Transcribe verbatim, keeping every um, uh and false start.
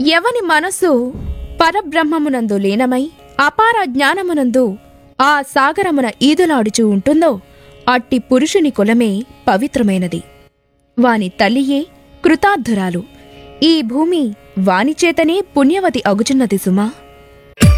ఎవని మనస్సు పరబ్రహ్మమునందు లీనమై అపార జ్ఞానమునందు ఆ సాగరమున ఈదులాడుచూ ఉంటుందో అట్టి పురుషుని కులమే పవిత్రమైనది. వాని తల్లియే కృతార్థురాలు. ఈ భూమి వానిచేతనే పుణ్యవతి అగుచున్నది సుమా.